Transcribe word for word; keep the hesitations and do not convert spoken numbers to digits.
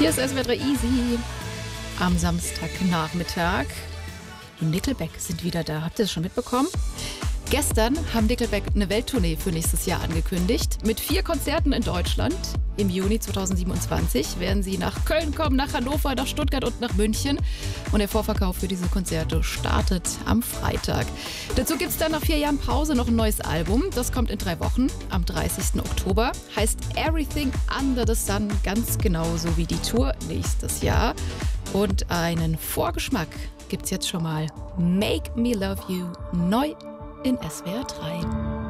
Hier ist S W R drei Easy am Samstagnachmittag. Die Nickelback sind wieder da. Habt ihr das schon mitbekommen? Gestern haben Nickelback eine Welttournee für nächstes Jahr angekündigt. Mit vier Konzerten in Deutschland. Im Juni zweitausendsiebenundzwanzig werden sie nach Köln kommen, nach Hannover, nach Stuttgart und nach München. Und der Vorverkauf für diese Konzerte startet am Freitag. Dazu gibt es dann nach vier Jahren Pause noch ein neues Album. Das kommt in drei Wochen, am dreißigsten Oktober. Heißt Everything Under the Sun, ganz genauso wie die Tour nächstes Jahr. Und einen Vorgeschmack gibt es jetzt schon mal. Make Me Love You, neu in S W R drei.